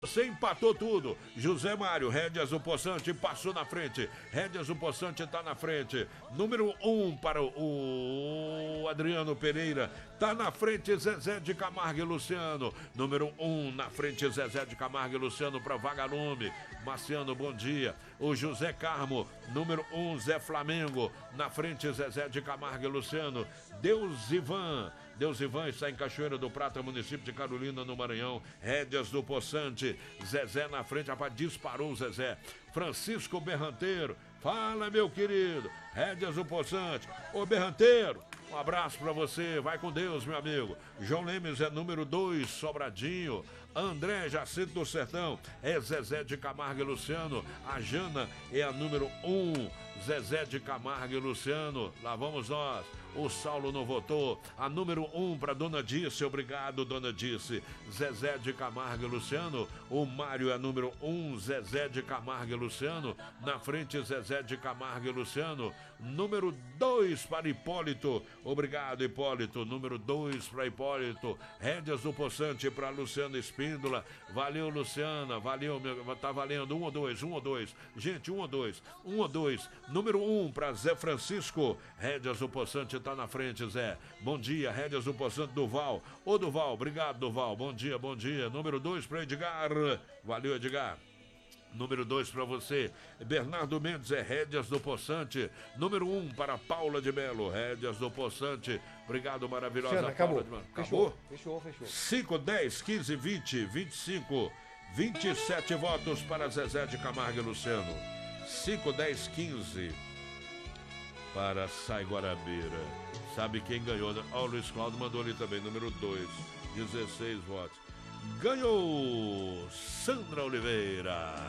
Você empatou tudo. José Mário, Rédeas, o Poçante passou na frente. Rédeas, o Poçante tá na frente. Número 1 para o Adriano Pereira. Tá na frente Zezé de Camargo e Luciano. Número 1 na frente Zezé de Camargo e Luciano para Vagalume. Marciano, bom dia. O José Carmo, número 1, Zé Flamengo. Na frente Zezé de Camargo e Luciano. Deus Ivan está em Cachoeira do Prata, município de Carolina, no Maranhão. Rédeas do Poçante, Zezé na frente, rapaz, disparou o Zezé. Francisco Berranteiro, fala, meu querido. Rédeas do Poçante, ô Berranteiro, um abraço pra você, vai com Deus, meu amigo. João Lemes é número 2, Sobradinho. André Jacinto do Sertão é Zezé de Camargo e Luciano. A Jana é a número 1, Zezé de Camargo e Luciano. Lá vamos nós. O Saulo não votou. A número 1 para Dona Dice. Obrigado, Dona Dice. Zezé de Camargo e Luciano. O Mário é a número 1, Zezé de Camargo e Luciano. Na frente, Zezé de Camargo e Luciano. Número 2 para Hipólito. Obrigado, Hipólito. Número 2 para Hipólito. Rédeas do Poçante para Luciana Espíndola. Valeu, Luciana. Valeu, meu. Tá valendo 1 ou 2, 1 ou 2. Gente, 1 ou 2. 1 ou 2. Número 1 para Zé Francisco. Rédeas do Poçante tá na frente, Zé. Bom dia, Rédeas do Poçante, Duval. Ô, Duval, obrigado, Duval. Bom dia, bom dia. Número 2 para Edgar. Valeu, Edgar. Número 2 para você, Bernardo Mendes, é Rédeas do Poçante. Número 1 para Paula de Melo, Rédeas do Poçante. Obrigado, maravilhosa Xana, acabou. Paula de Melo. Acabou? Fechou. 5, 10, 15, 20, 25, 27 votos para Zezé de Camargo e Luciano. 5, 10, 15 para Sai Guarabira. Sabe quem ganhou? Ó, o Luiz Cláudio mandou ali também, número 2, 16 votos. Ganhou Sandra Oliveira.